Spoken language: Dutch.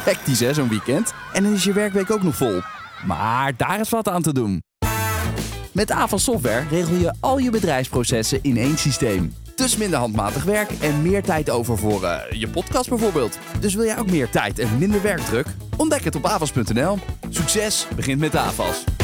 Hectisch hè, zo'n weekend. En dan is je werkweek ook nog vol. Maar daar is wat aan te doen. Met Avas Software regel je al je bedrijfsprocessen in één systeem. Dus minder handmatig werk en meer tijd over voor je podcast bijvoorbeeld. Dus wil jij ook meer tijd en minder werkdruk? Ontdek het op avas.nl. Succes begint met Avas.